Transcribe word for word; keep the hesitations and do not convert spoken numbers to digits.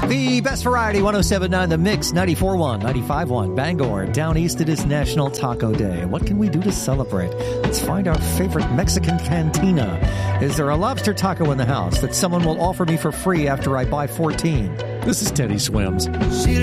The best variety, one oh seven point nine The Mix, ninety-four point one, ninety-five point one Bangor. Down east, it is National Taco Day. What can we do to celebrate? Let's find our favorite Mexican cantina. Is there a lobster taco in the house that someone will offer me for free after I buy fourteen? This is Teddy Swims.